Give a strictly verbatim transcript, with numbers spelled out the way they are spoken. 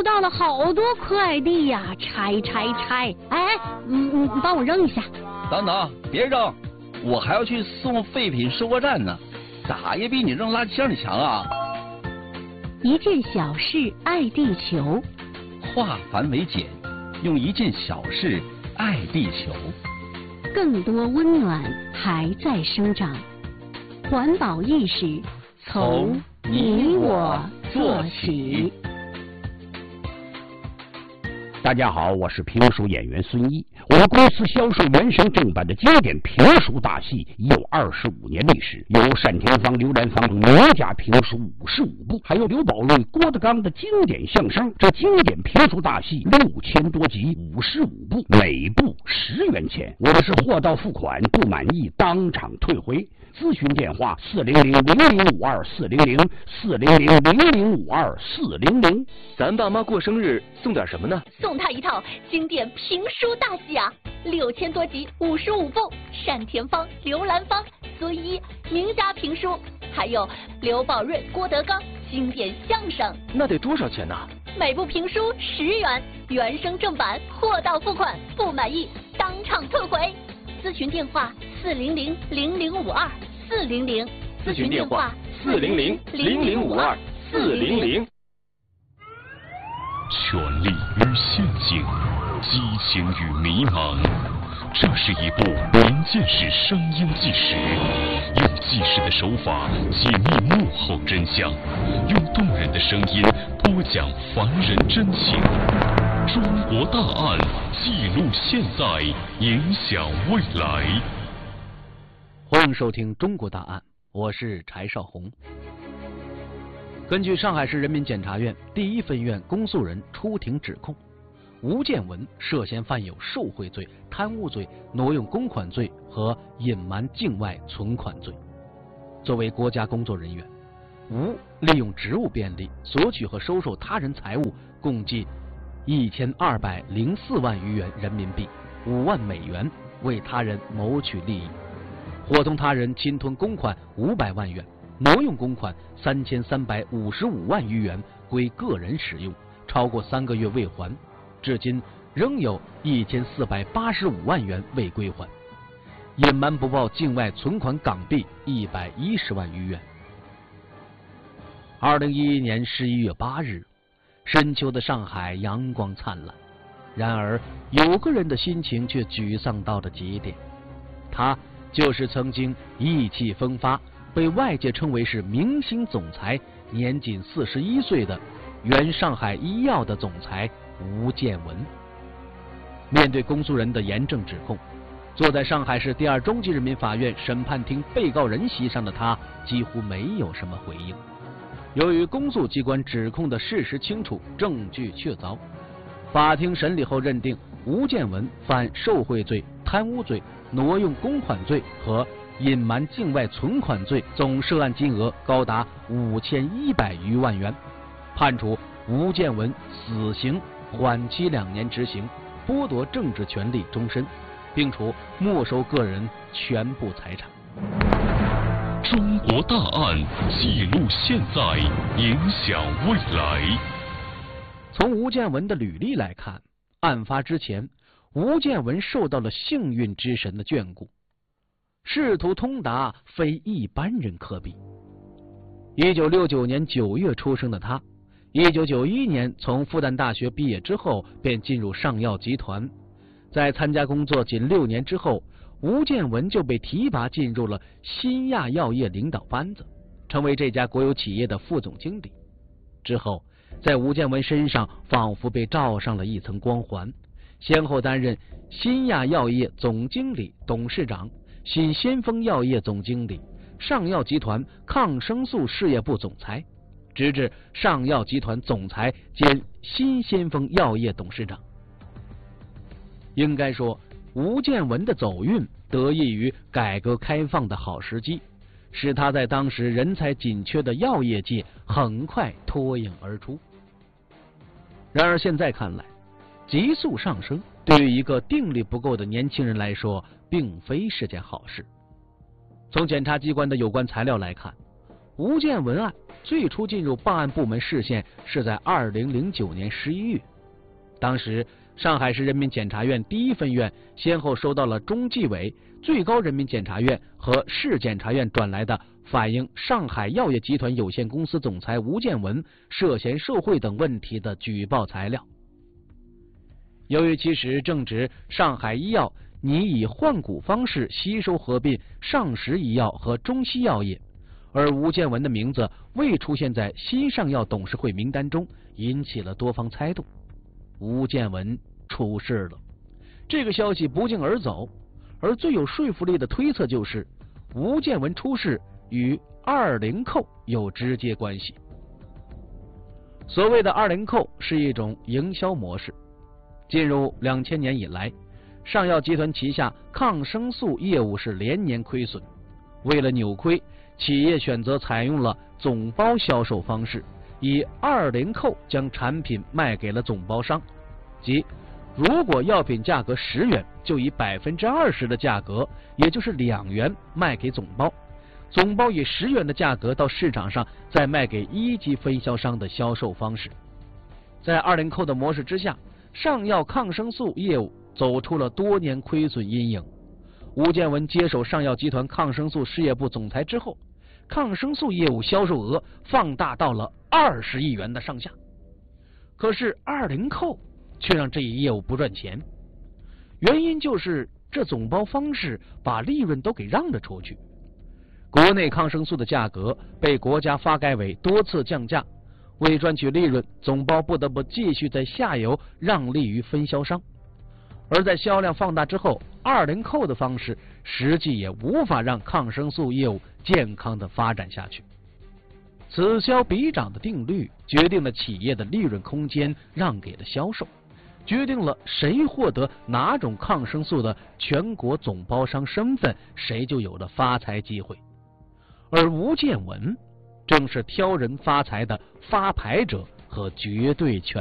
收到了好多快递呀，拆拆拆！哎，嗯，你帮我扔一下。 等等，别扔，我还要去送废品收购站呢，咋也比你扔垃圾箱里强啊！ 一件小事爱地球， 化繁为简，用一件小事爱地球。 更多温暖还在生长，环保意识从你我做起。 大家好，我是评书演员孙一。我们公司销售原声正版的经典评书大戏已有二十五年历史，有单田芳、刘兰芳名家评书五十五部，还有刘宝瑞、郭德纲的经典相声。这经典评书大戏六千多集，五十五部，每部十元钱。我们是货到付款，不满意当场退回。咨询电话：四零零零零五二四零零四零零零零五二四零零。 咱爸妈过生日送点什么呢？ 送他一套经典评书大戏啊，六千多集，五十五部，单田芳、刘兰芳、孙一名家评书，还有刘宝瑞、郭德纲经典相声。 那得多少钱呢？ 每部评书十元，原声正版，货到付款，不满意当场退回。咨询电话：四零零零零五二四零零。 咨询电话：四零零零零五二四零零。 权力与陷阱，激情与迷茫，这是一部民间史声音纪实，用纪实的手法解密幕后真相，用动人的声音播讲凡人真情。中国大案，记录现在，影响未来。 欢迎收听《中国大案》，我是柴少红。根据上海市人民检察院第一分院公诉人出庭指控，吴建文涉嫌犯有受贿罪、贪污罪、挪用公款罪和隐瞒境外存款罪。作为国家工作人员，吴利用职务便利索取和收受他人财物共计一千二百零四万余元人民币，五万美元，为他人谋取利益，伙同他人侵吞公款五百万元，挪用公款三千三百五十五万余元归个人使用，超过三个月未还，至今仍有一千四百八十五万元未归还，隐瞒不报境外存款港币一百一十万余元。二零一一年十一月八日，深秋的上海阳光灿烂，然而有个人的心情却沮丧到了极点，他就是曾经意气风发，被外界称为是明星总裁，年仅四十一岁的原上海医药的总裁吴建文。面对公诉人的严正指控，坐在上海市第二中级人民法院审判庭被告人席上的他几乎没有什么回应。由于公诉机关指控的事实清楚，证据确凿，法庭审理后认定吴建文犯受贿罪、贪污罪、挪用公款罪和隐瞒境外存款罪，总涉案金额高达五千一百余万元，判处吴建文死刑，缓期两年执行，剥夺政治权利终身，并处没收个人全部财产。 中国大案，记录现在，影响未来。 从吴建文的履历来看，案发之前，吴建文受到了幸运之神的眷顾，仕途通达，非一般人可比。一九六九年九月出生的他，一九九一年从复旦大学毕业之后，便进入上药集团。在参加工作仅六年之后，吴建文就被提拔进入了新亚药业领导班子，成为这家国有企业的副总经理。之后，在吴建文身上仿佛被罩上了一层光环，先后担任新亚药业总经理、董事长、新先锋药业总经理、上药集团抗生素事业部总裁，直至上药集团总裁兼新先锋药业董事长。应该说，吴建文的走运得益于改革开放的好时机，使他在当时人才紧缺的药业界很快脱颖而出。然而现在看来，急速上升对于一个定力不够的年轻人来说，并非是件好事。从检察机关的有关材料来看，吴建文案最初进入办案部门视线是在二零零九年十一月，当时上海市人民检察院第一分院先后收到了中纪委、最高人民检察院和市检察院转来的反映上海药业集团有限公司总裁吴建文涉嫌受贿等问题的举报材料。由于其时正值上海医药拟以换股方式吸收合并上实医药和中西药业，而吴建文的名字未出现在新上药董事会名单中，引起了多方猜度。吴建文出事了，这个消息不胫而走，而最有说服力的推测就是吴建文出事与二零扣有直接关系。所谓的二零扣是一种营销模式，进入两千年以来，上药集团旗下抗生素业务是连年亏损，为了扭亏，企业选择采用了总包销售方式，以二零扣将产品卖给了总包商，即如果药品价格十元，就以百分之二十的价格，也就是两元卖给总包，总包以十元的价格到市场上再卖给一级分销商的销售方式。在二零扣的模式之下，上药抗生素业务走出了多年亏损阴影。吴建文接手上药集团抗生素事业部总裁之后，抗生素业务销售额放大到了二十亿元的上下。可是二零扣却让这一业务不赚钱，原因就是这总包方式把利润都给让了出去。国内抗生素的价格被国家发改委多次降价，为赚取利润，总包不得不继续在下游让利于分销商。而在销量放大之后，二零扣的方式实际也无法让抗生素业务健康的发展下去。此消彼长的定律决定了企业的利润空间让给了销售，决定了谁获得哪种抗生素的全国总包商身份，谁就有了发财机会。而吴建文正是挑人发财的发牌者和绝对权